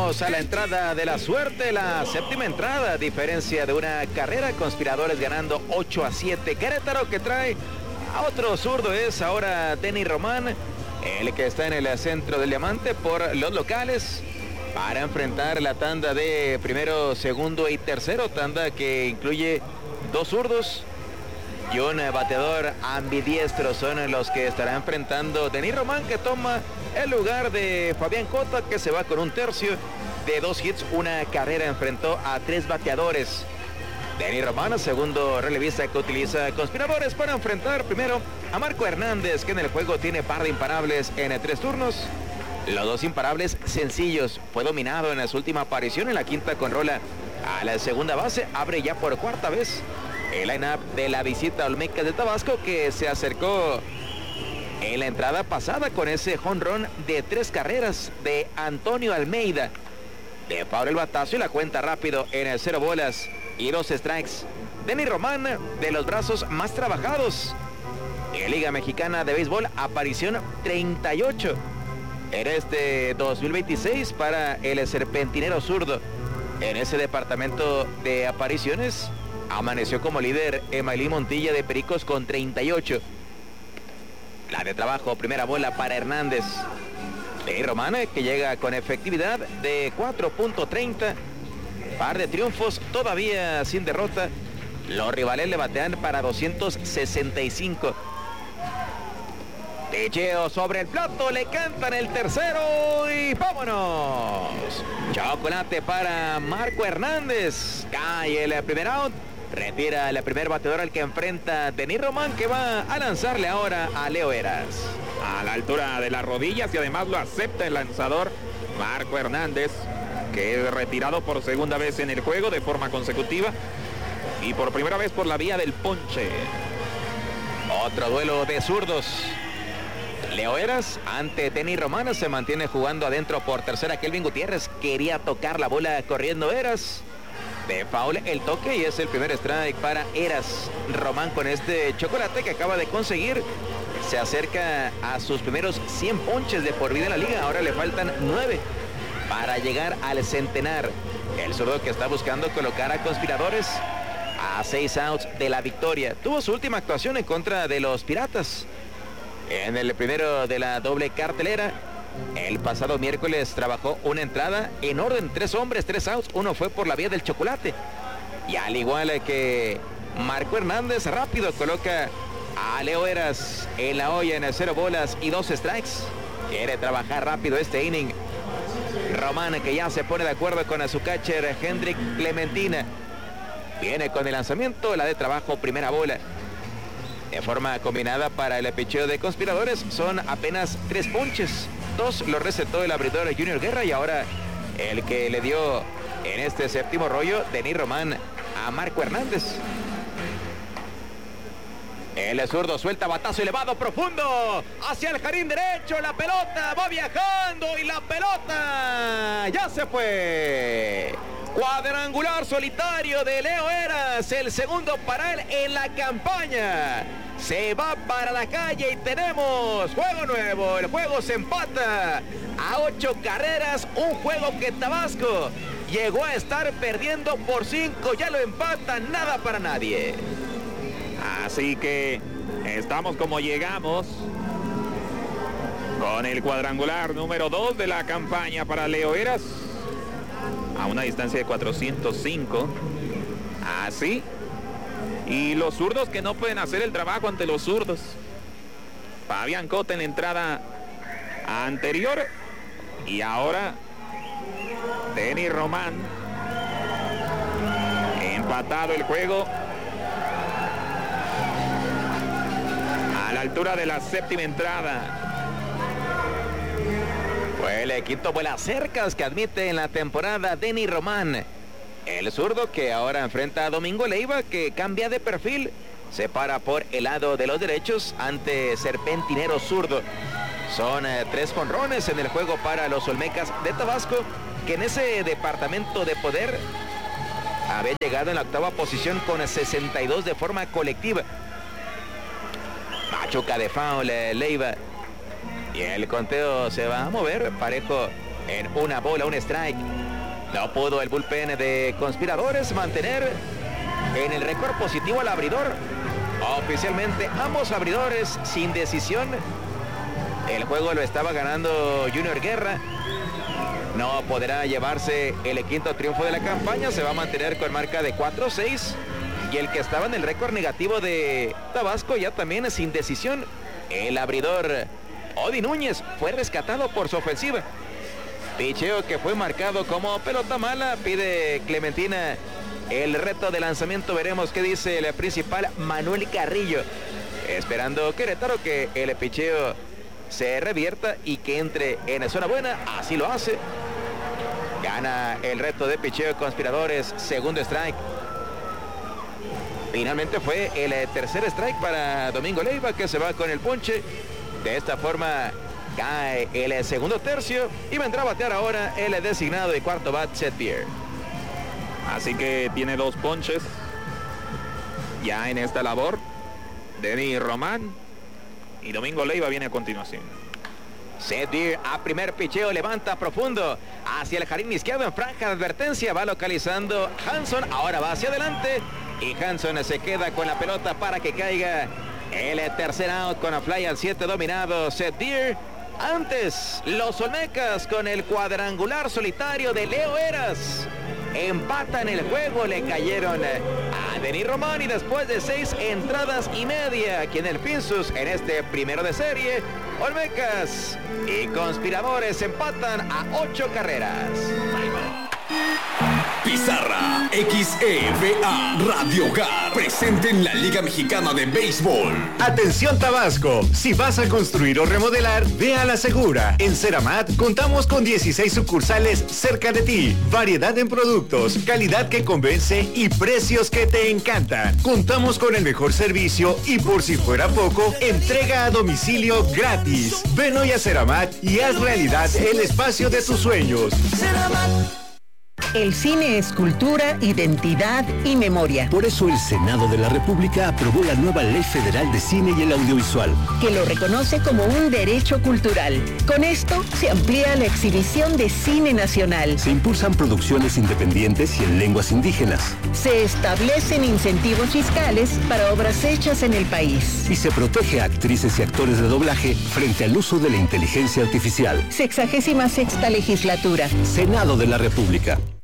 Vamos a la entrada de la suerte, la séptima entrada, a diferencia de una carrera. Conspiradores ganando 8-7. Querétaro, que trae a otro zurdo, es ahora Denny Román, el que está en el centro del diamante por los locales, para enfrentar la tanda de primero, segundo y tercero, tanda que incluye dos zurdos y un bateador ambidiestro. Son los que estará enfrentando Denny Román, que toma el lugar de Fabián Cota, que se va con un tercio de 2 hits, una carrera. Enfrentó a 3 bateadores. Denny Román, segundo relevista que utiliza Conspiradores para enfrentar primero a Marco Hernández, que en el juego tiene par de imparables en 3 turnos. Los 2 imparables sencillos. Fue dominado en su última aparición en la quinta con rola a la segunda base. Abre ya por cuarta vez el line-up de la visita a Olmecas de Tabasco, que se acercó en la entrada pasada con ese jonrón de 3 carreras de Antonio Almeida. De Pablo el batazo y la cuenta rápido en el 0 bolas y 2 strikes. Denny Román, de los brazos más trabajados en Liga Mexicana de Béisbol, aparición 38 en este 2026 para el serpentinero zurdo. En ese departamento de apariciones amaneció como líder Emailí Montilla de Pericos con 38. La de trabajo, primera bola para Hernández. Denny Román, que llega con efectividad de 4.30. Par de triunfos, todavía sin derrota. Los rivales le batean para 265. Picheo sobre el plato, le cantan el tercero y ¡vámonos! Chocolate para Marco Hernández. Cae el primer out. Retira el primer bateador al que enfrenta Denny Román, que va a lanzarle ahora a Leo Eras. A la altura de las rodillas, y además lo acepta el lanzador Marco Hernández, que es retirado por segunda vez en el juego de forma consecutiva y por primera vez por la vía del ponche. Otro duelo de zurdos. Leo Eras ante Denny Román, se mantiene jugando adentro por tercera. Kelvin Gutiérrez quería tocar la bola corriendo Eras. De foul el toque y es el primer strike para Eras. Román, con este chocolate que acaba de conseguir, se acerca a sus primeros 100 ponches de por vida en la liga. Ahora le faltan 9 para llegar al centenar. El zurdo, que está buscando colocar a Conspiradores a 6 outs de la victoria. Tuvo su última actuación en contra de los Piratas en el primero de la doble cartelera. El pasado miércoles trabajó una entrada en orden, 3 hombres, 3 outs, 1 fue por la vía del chocolate. Y al igual que Marco Hernández, rápido coloca a Leo Eras en la olla en el 0 bolas y 2 strikes. Quiere trabajar rápido este inning Román, que ya se pone de acuerdo con su catcher Hendrik Clementina. Viene con el lanzamiento, la de trabajo, primera bola. De forma combinada para el picheo de Conspiradores son apenas 3 ponches. 2 lo recetó el abridor Junior Guerra, y ahora el que le dio en este séptimo rollo Denny Román a Marco Hernández. El zurdo suelta batazo elevado profundo hacia el jardín derecho. La pelota va viajando y la pelota ya se fue. Cuadrangular solitario de Leo Eras, el segundo para él en la campaña. Se va para la calle y tenemos juego nuevo. El juego se empata a 8 carreras, un juego que Tabasco llegó a estar perdiendo por 5. Ya lo empatan, nada para nadie. Así que estamos como llegamos, con el cuadrangular número 2 de la campaña para Leo Eras, a una distancia de 405. Así. Y los zurdos que no pueden hacer el trabajo ante los zurdos. Fabián Cota en la entrada anterior. Y ahora Denny Román. Empatado el juego. A la altura de la séptima entrada. Fue el quinto vuelas cercas que admite en la temporada Denny Román. El zurdo, que ahora enfrenta a Domingo Leiva, que cambia de perfil. Se para por el lado de los derechos ante Serpentinero zurdo. Son 3 jonrones en el juego para los Olmecas de Tabasco, que en ese departamento de poder habían llegado en la 8ª posición con 62 de forma colectiva. Machuca de foul Leiva. Y el conteo se va a mover parejo en una bola, un strike. No pudo el bullpen de Conspiradores mantener en el récord positivo al abridor. Oficialmente ambos abridores sin decisión. El juego lo estaba ganando Junior Guerra. No podrá llevarse el quinto triunfo de la campaña. Se va a mantener con marca de 4-6. Y el que estaba en el récord negativo de Tabasco ya también es sin decisión. El abridor Odi Núñez fue rescatado por su ofensiva. Picheo que fue marcado como pelota mala. Pide Clementina el reto de lanzamiento. Veremos qué dice el principal Manuel Carrillo. Esperando Querétaro que el picheo se revierta y que entre en zona buena. Así lo hace. Gana el reto de picheo Conspiradores. Segundo strike. Finalmente fue el tercer strike para Domingo Leiva, que se va con el ponche. De esta forma cae el segundo tercio y vendrá a batear ahora el designado de cuarto bat, Seth Beer. Así que tiene 2 ponches ya en esta labor. Denny Román y Domingo Leiva viene a continuación. Seth Beer a primer picheo, levanta profundo hacia el jardín izquierdo en franja de advertencia. Va localizando Hanson, ahora va hacia adelante. Y Hanson se queda con la pelota para que caiga el tercer out con a fly al 7 dominado Seth Beer. Antes, los Olmecas con el cuadrangular solitario de Leo Eras. Empatan el juego, le cayeron a Denny Román y después de 6 entradas y media aquí en el Pinsus en este primero de serie, Olmecas y Conspiradores empatan a 8 carreras. Pizarra XEVA Radio Hogar presente en la Liga Mexicana de Béisbol. Atención Tabasco, si vas a construir o remodelar, ve a La Segura. En Ceramat contamos con 16 sucursales cerca de ti. Variedad en productos, calidad que convence y precios que te encantan. Contamos con el mejor servicio y por si fuera poco, entrega a domicilio gratis. Ven hoy a Ceramat y haz realidad el espacio de tus sueños. Ceramat. El cine es cultura, identidad y memoria. Por eso el Senado de la República aprobó la nueva Ley Federal de Cine y el Audiovisual, que lo reconoce como un derecho cultural. Con esto se amplía la exhibición de cine nacional. Se impulsan producciones independientes y en lenguas indígenas. Se establecen incentivos fiscales para obras hechas en el país. Y se protege a actrices y actores de doblaje frente al uso de la inteligencia artificial. 66ª legislatura. Senado de la República.